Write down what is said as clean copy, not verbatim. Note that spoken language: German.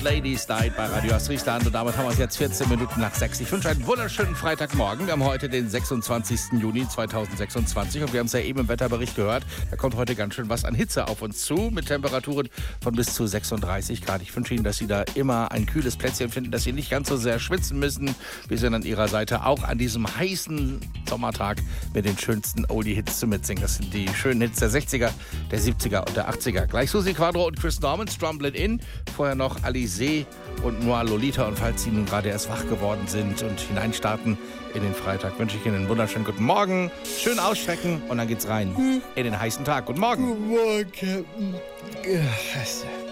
Ladies Night bei Radio Ostfriesland und damit haben wir es jetzt 14 Minuten nach 6. Ich wünsche einen wunderschönen Freitagmorgen. Wir haben heute den 26. Juni 2026 und wir haben es ja eben im Wetterbericht gehört. Da kommt heute ganz schön was an Hitze auf uns zu mit Temperaturen von bis zu 36 Grad. Ich wünsche Ihnen, dass Sie da immer ein kühles Plätzchen finden, dass Sie nicht ganz so sehr schwitzen müssen. Wir sind an Ihrer Seite auch an diesem heißen Sommertag mit den schönsten Oldie-Hits zu mitsingen. Das sind die schönen Hits der 60er, der 70er und der 80er. Gleich Susi Quadro und Chris Norman, Strumble It In. Vorher noch Alizé und Noir Lolita. Und falls Sie nun gerade erst wach geworden sind und hineinstarten in den Freitag, wünsche ich Ihnen einen wunderschönen guten Morgen. Schön ausstrecken und dann geht's rein in den heißen Tag. Guten Morgen. Guten Morgen, Captain.